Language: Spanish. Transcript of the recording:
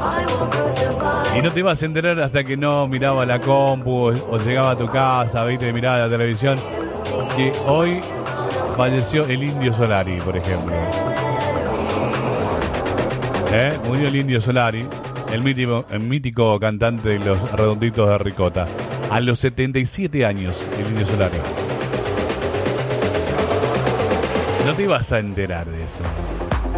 Y no te ibas a enterar hasta que no miraba la compu o llegaba a tu casa, viste, miraba la televisión, que hoy falleció el Indio Solari, por ejemplo. Murió el Indio Solari, el mítico cantante de los Redonditos de Ricota. A los 77 años, el Indio Solari. No te ibas a enterar de eso.